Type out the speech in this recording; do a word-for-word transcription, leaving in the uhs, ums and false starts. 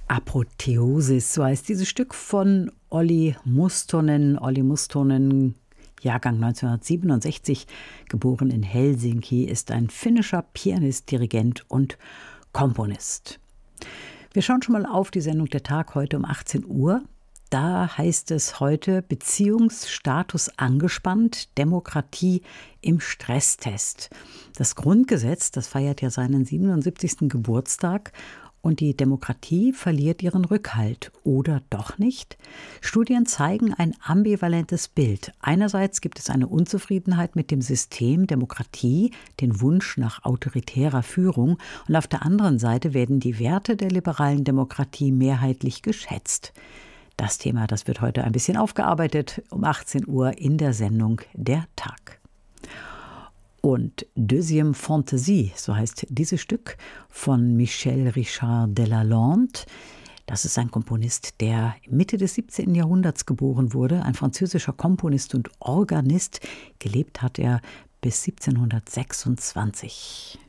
Apotheosis, so heißt dieses Stück von Olli Mustonen. Olli Mustonen, Jahrgang neunzehnhundertsiebenundsechzig, geboren in Helsinki, ist ein finnischer Pianist, Dirigent und Komponist. Wir schauen schon mal auf die Sendung Der Tag heute um achtzehn Uhr. Da heißt es heute Beziehungsstatus angespannt, Demokratie im Stresstest. Das Grundgesetz, das feiert ja seinen siebenundsiebzigsten Geburtstag. Und die Demokratie verliert ihren Rückhalt. Oder doch nicht? Studien zeigen ein ambivalentes Bild. Einerseits gibt es eine Unzufriedenheit mit dem System Demokratie, den Wunsch nach autoritärer Führung. Und auf der anderen Seite werden die Werte der liberalen Demokratie mehrheitlich geschätzt. Das Thema, das wird heute ein bisschen aufgearbeitet um achtzehn Uhr in der Sendung Der Tag. Und Deuxième Fantaisie, so heißt dieses Stück von Michel Richard de Lalande. Das ist ein Komponist, der Mitte des siebzehnten Jahrhunderts geboren wurde, ein französischer Komponist und Organist. Gelebt hat er bis siebzehnhundertsechsundzwanzig.